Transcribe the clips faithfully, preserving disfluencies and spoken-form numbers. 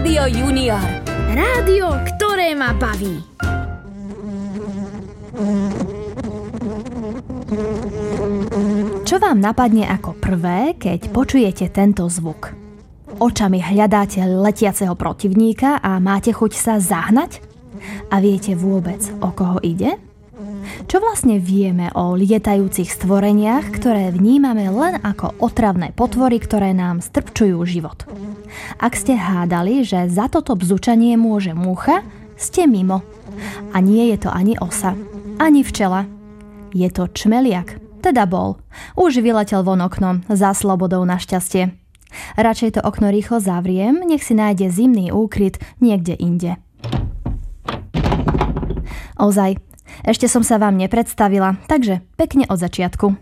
Rádio Junior. Rádio, ktoré ma baví. Čo vám napadne ako prvé, keď počujete tento zvuk? Očami hľadáte letiaceho protivníka a máte chuť sa zahnať? A viete vôbec, o koho ide? Čo vlastne vieme o lietajúcich stvoreniach, ktoré vnímame len ako otravné potvory, ktoré nám strpčujú život? Ak ste hádali, že za toto bzučanie môže múcha, ste mimo. A nie je to ani osa, ani včela. Je to čmeliak, teda bol. Už vyletel von oknom, za slobodou našťastie. Radšej to okno rýchlo zavriem, nech si nájde zimný úkryt niekde inde. Ozaj, ešte som sa vám nepredstavila, takže pekne od začiatku.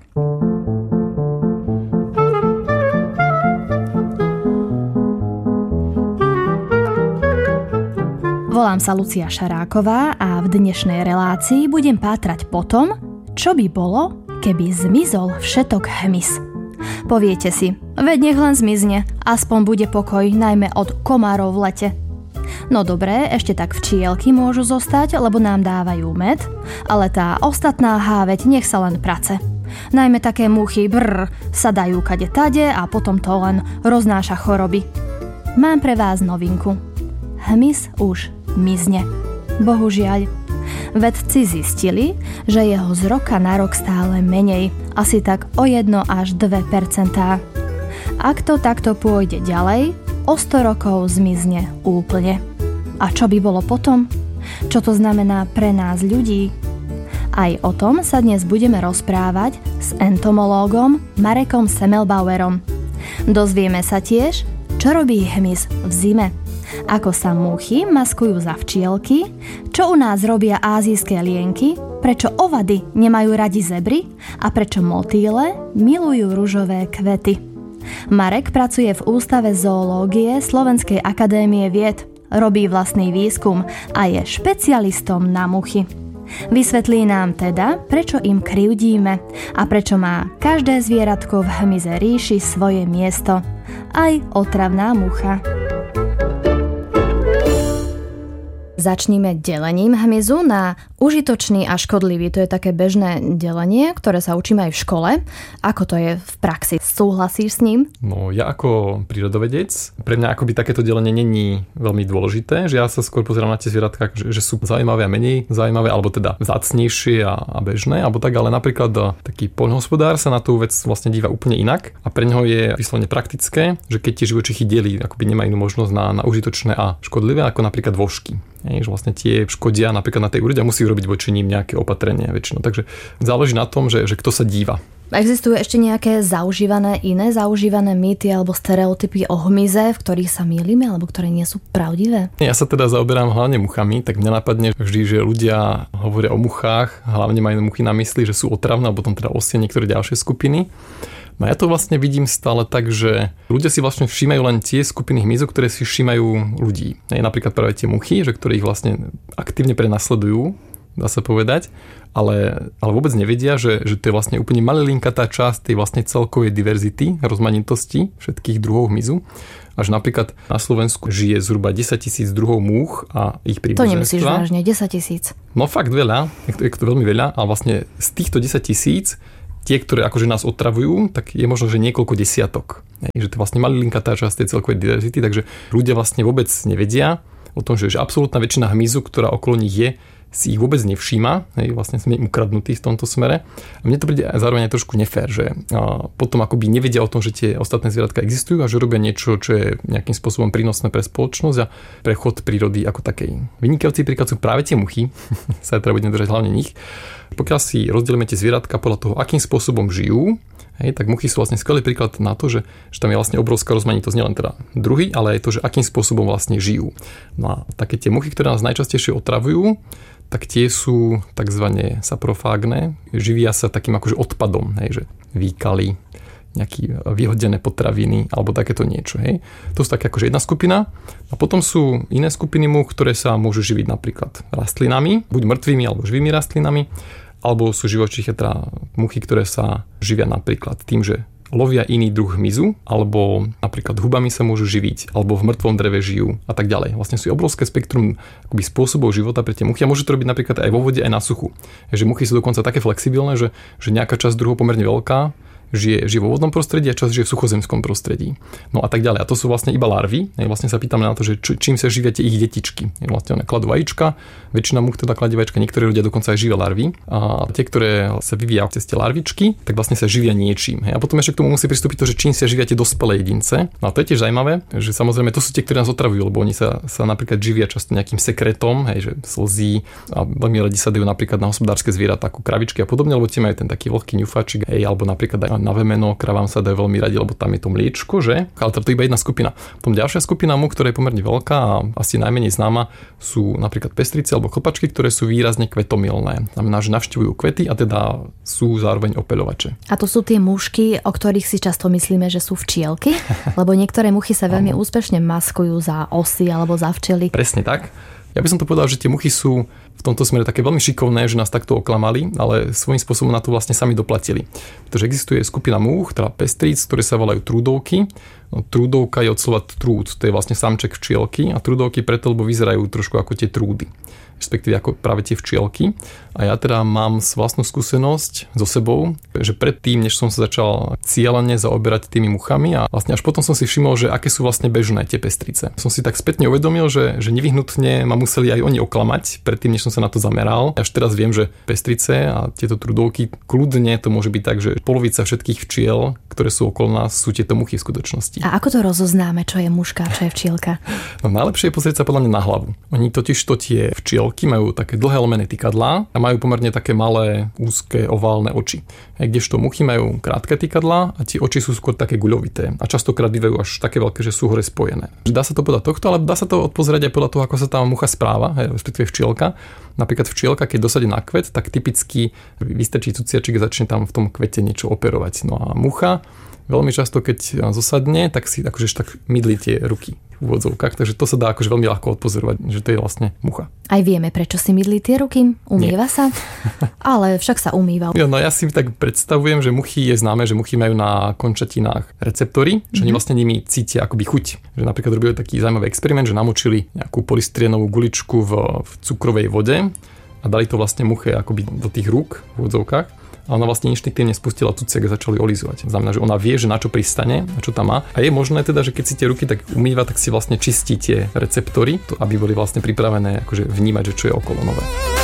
Volám sa Lucia Šaráková a v dnešnej relácii budem pátrať po tom, čo by bolo, keby zmizol všetok hmyz. Poviete si, veď nech len zmizne, aspoň bude pokoj, najmä od komárov v lete. No dobré, ešte tak včielky môžu zostať, lebo nám dávajú med, ale tá ostatná háveť nech sa len prace. Najmä také muchy brr sa dajú kade tade a potom to len roznáša choroby. Mám pre vás novinku. Hmyz už mizne. Bohužiaľ. Vedci zistili, že jeho z roka na rok stále menej, asi tak o jedno až dve percentá. Ak to takto pôjde ďalej, o sto rokov zmizne úplne. A čo by bolo potom? Čo to znamená pre nás ľudí? Aj o tom sa dnes budeme rozprávať s entomológom Marekom Semmelbauerom. Dozvieme sa tiež, čo robí hmyz v zime. Ako sa múchy maskujú za včielky, čo u nás robia ázijské lienky, prečo ovady nemajú radi zebry a prečo motýle milujú ružové kvety. Marek pracuje v Ústave zoológie Slovenskej akadémie vied, robí vlastný výskum a je špecialistom na muchy. Vysvetlí nám teda, prečo im krivdíme a prečo má každé zvieratko v hmyze ríši svoje miesto. Aj otravná mucha. Začníme delením hmyzu na užitočný a škodlivý. To je také bežné delenie, ktoré sa učíme aj v škole. Ako to je v praxi? Súhlasíš s ním? No ja ako prírodovedec, pre mňa akoby takéto delenie není veľmi dôležité, že ja sa skôr pozerám na tie zvieratka, že, že sú zaujímavé a menej zaujímavé, alebo teda vzácnejšie a, a bežné, alebo tak, ale napríklad taký poľnohospodár sa na tú vec vlastne díva úplne inak a pre ňoho je vyslovene praktické, že keď tie živočichy delí, akoby nemá inú možnosť na, na užitočné a škodlivé, ako napríklad vožky. Je, že vlastne tie škodia napríklad na tej úrode a musí robiť voči ním nejaké opatrenia väčšinou. Takže záleží na tom, že, že kto sa díva. Existujú ešte nejaké zaužívané, iné zaužívané mýty alebo stereotypy o hmyze, v ktorých sa mýlime alebo ktoré nie sú pravdivé? Ja sa teda zaoberám hlavne muchami, tak mňa napadne vždy, že ľudia hovoria o muchách, hlavne majú muchy na mysli, že sú otravné, alebo potom teda osia niektoré ďalšie skupiny. No ja to vlastne vidím stále tak, že ľudia si vlastne všímajú len tie skupiny hmyzu, ktoré si všímajú ľudí. Je napríklad práve tie muchy, že ktoré ich vlastne aktívne prenasledujú, dá sa povedať, ale, ale vôbec nevedia, že, že to je vlastne úplne malilinkatá časť tej vlastne celkovej diverzity, rozmanitosti všetkých druhov hmyzu. A že napríklad na Slovensku žije zhruba desaťtisíc druhov múch a ich príbuzenstva. To nemyslíš vážne, desaťtisíc? No fakt veľa, je to, je to veľmi veľa, ale vlastne z týchto desaťtisíc tie, ktoré akože nás otravujú, tak je možno, že niekoľko desiatok. Je, že to je vlastne malinkatá časť tej celkovej diverzity, takže ľudia vlastne vôbec nevedia o tom, že, že absolútna väčšina hmyzu, ktorá okolo nich je, si ich vôbec nevšíma, hej, vlastne sme ukradnutí v tomto smere. A mne to príde zároveň trošku nefér, že potom akoby nevedia o tom, že tie ostatné zvieratka existujú a že robia niečo, čo je nejakým spôsobom prínosné pre spoločnosť a pre chod prírody ako takej. Vynikajúci príklad sú práve tie muchy, sa teda budeme držať hlavne nich. Pokiaľ si rozdelíme tie zvieratka podľa toho, akým spôsobom žijú, hej, tak muchy sú vlastne skvelý príklad na to, že, že tam je vlastne obrovská rozmanitosť, nielen teda druhy, ale aj to, že akým spôsobom vlastne žijú. No a také tie muchy, ktoré nás najčastejšie otravujú, tak tie sú takzvané saprofágne, živia sa takým akože odpadom, hej, že výkaly, nejaké vyhodené potraviny alebo takéto niečo. Hej. To sú také akože jedna skupina. A potom sú iné skupiny múch, ktoré sa môžu živiť napríklad rastlinami, buď mŕtvými alebo živými rastlinami, alebo sú živočíchy, teda muchy, ktoré sa živia napríklad tým, že lovia iný druh hmyzu, alebo napríklad hubami sa môžu živiť, alebo v mŕtvom dreve žijú a tak ďalej. Vlastne sú obrovské spektrum akoby spôsobov života pre tie muchy a môže to robiť napríklad aj vo vode, aj na suchu. Takže muchy sú dokonca také flexibilné, že, že nejaká časť druhov pomerne veľká žije, žije vo vodnom prostredí a časť žije v suchozemskom prostredí. No a tak ďalej. A to sú vlastne iba larvy. Vlastne sa pýtame na to, že č- čím sa živia tie ich detičky. Vlastne one kladú vajíčka, väčšina much teda kladie vajíčka, niektorí ľudia dokonca aj živia larvy. A tie, ktoré sa vyvíjajú cez tie larvičky, tak vlastne sa živia niečím. A potom ešte k tomu musí pristúpiť to, že čím sa živia tie dospelé jedince. No a to je tiež zaujímavé, že samozrejme to sú tie, ktorí nás otravujú, lebo oni sa, sa napríklad živia často nejakým sekretom, hej, že slzí a veľmi radi sa dajú napríklad na hospodárske zvieratá ako kravičky a podobne, lebo tie majú ten taký vlhký ňufačik, hej, alebo napríklad aj na vemeno kravám sa dajú veľmi radi, lebo tam je to mliečko, že? Ale to je iba jedna skupina. Potom ďalšia skupina much, ktorá je pomerne veľká a asi najmenej známa, sú napríklad pestrice alebo chlpačky, ktoré sú výrazne kvetomilné. Znamená, že navštevujú kvety a teda sú zároveň opeľovače. A to sú tie mušky, o ktorých si často myslíme, že sú včielky, lebo niektoré muchy sa veľmi úspešne maskujú za osy alebo za včely. Presne tak. Ja by som to povedal, že tie muchy sú v tomto smere také veľmi šikovné, že nás takto oklamali, ale svojím spôsobom na to vlastne sami doplatili. Pretože existuje skupina múch, teda pestríc, ktoré sa volajú trúdovky. No, trúdovka je od slova trúd, to je vlastne samček včielky a trúdovky preto, lebo vyzerajú trošku ako tie trúdy, respektíve ako práve tie včielky. A ja teda mám vlastnú skúsenosť so sebou, že predtým, než som sa začal cieľene zaoberať tými muchami a vlastne až potom som si všimol, že aké sú vlastne bežné tie pestrice. Som si tak spätne uvedomil, že, že nevyhnutne ma museli aj oni oklamať, predtým, než som sa na to zameral. Až teraz viem, že pestrice a tieto trúdovky, kľudne to môže byť tak, že polovica všetkých včiel, ktoré sú okolo nás, sú tieto muchy v skutočnosti. A ako to rozoznáme, čo je muška a čo je včielka? No najlepšie je pozrieť sa podľa mňa na hlavu. Oni totiž to tie včielky majú také dlhé lomené tykadlá a majú pomerne také malé, úzke, oválne oči. Kdežto muchy majú krátke tykadlá a tie oči sú skôr také guľovité a častokrát bývajú až také veľké, že sú hore spojené. Dá sa to podľa tohto, ale dá sa to odpozerať aj podľa toho, ako sa tá mucha správa, respektíve včielka. Napríklad včielka, keď dosadí na kvet, tak typicky vystrčí cuciačik a začne tam v tom kvete niečo operovať. No a mucha veľmi často, keď zosadne, tak si akože tak mydlí tie ruky v úvodzovkách, takže to sa dá akože veľmi ľahko odpozorovať, že to je vlastne mucha. Aj vieme, prečo si mydlí tie ruky? Umýva Nie. sa? Ale však sa umýva. Jo, no ja si tak predstavujem, že muchy je známe, že muchy majú na končatinách receptory, že oni vlastne nimi cítia akoby chuť. Že napríklad robili taký zaujímavý experiment, že namočili nejakú polystyrenovú guličku v, v cukrovej vode a dali to vlastne muche akoby do tých rúk v úvodzovkách. A ona vlastne inštinktívne spustila cuciek a začali olizovať. Znamená, že ona vie, že na čo pristane a čo tam má. A je možné teda, že keď si tie ruky tak umýva, tak si vlastne čistí tie receptory, aby boli vlastne pripravené akože vnímať, že čo je okolo nové.